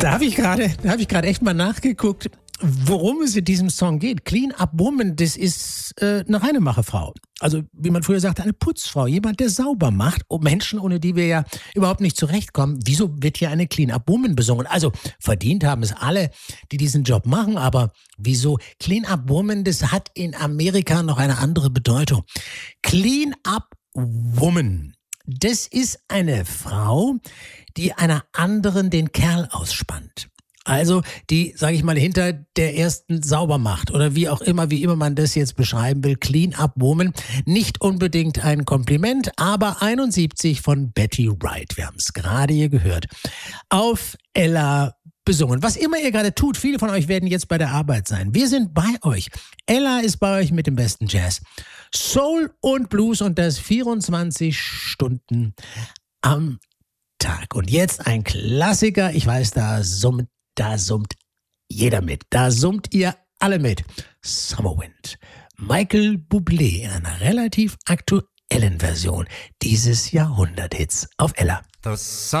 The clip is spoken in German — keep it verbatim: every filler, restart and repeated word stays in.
Da habe ich gerade, da habe ich gerade echt mal nachgeguckt, worum es in diesem Song geht. Clean Up Woman, das ist äh, eine Reinemacherfrau. Also wie man früher sagte, eine Putzfrau, jemand, der sauber macht. Und Menschen, ohne die wir ja überhaupt nicht zurechtkommen. Wieso wird hier eine Clean Up Woman besungen? Also verdient haben es alle, die diesen Job machen. Aber wieso Clean Up Woman? Das hat in Amerika noch eine andere Bedeutung. Clean Up Woman. Das ist eine Frau, die einer anderen den Kerl ausspannt. Also die, sage ich mal, hinter der ersten sauber macht oder wie auch immer, wie immer man das jetzt beschreiben will. Clean Up Woman. Nicht unbedingt ein Kompliment, aber einundsiebzig von Betty Wright. Wir haben es gerade hier gehört. Auf Ella besungen. Was immer ihr gerade tut, viele von euch werden jetzt bei der Arbeit sein. Wir sind bei euch. Ella ist bei euch mit dem besten Jazz. Soul und Blues und das vierundzwanzig Stunden am Tag. Und jetzt ein Klassiker. Ich weiß, da summt, da summt jeder mit. Da summt ihr alle mit. Summer Wind. Michael Bublé in einer relativ aktuellen Version dieses Jahrhunderthits auf Ella. The